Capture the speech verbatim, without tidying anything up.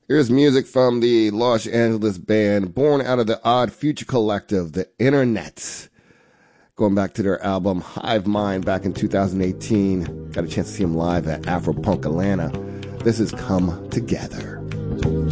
Here's music from the Los Angeles band born out of the Odd Future Collective, the Internets. Going back to their album Hive Mind back in two thousand eighteen. Got a chance to see them live at Afropunk Atlanta. This is Come Together.